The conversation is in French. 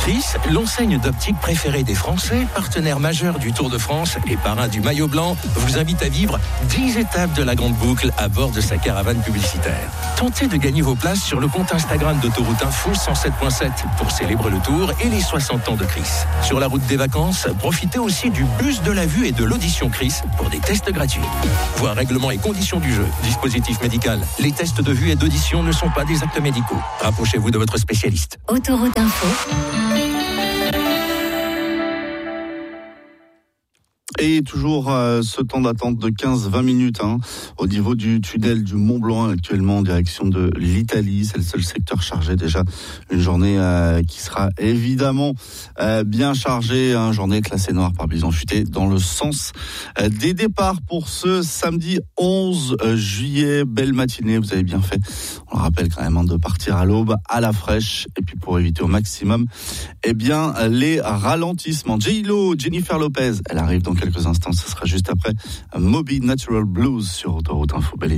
Chris, l'enseigne d'optique préférée des Français, partenaire majeur du Tour de France et parrain du maillot blanc, vous invite à vivre 10 étapes de la Grande Boucle à bord de sa caravane publicitaire. Tentez de gagner vos places sur le compte Instagram d'Autoroute Info 107.7 pour célébrer le Tour et les 60 ans de Chris. Sur la route des vacances, profitez aussi du bus de la vue et de l'audition Chris pour des tests gratuits. Voir règlement et conditions du jeu, dispositif médical. Les tests de vue et d'audition ne sont pas des actes médicaux. Rapprochez-vous de votre spécialiste. Autoroute Info. Et toujours ce temps d'attente de 15-20 minutes au niveau du tunnel du Mont Blanc actuellement en direction de l'Italie. C'est le seul secteur chargé déjà. Une journée qui sera évidemment bien chargée. Journée classée noire par Bison Futé dans le sens des départs pour ce samedi 11 juillet. Belle matinée, vous avez bien fait. On le rappelle quand même de partir à l'aube, à la fraîche. Et puis pour éviter au maximum les ralentissements. J-Lo, Jennifer Lopez, elle arrive dans quelques instants. Ce sera juste après Moby Natural Blues sur Autoroute Info. Belle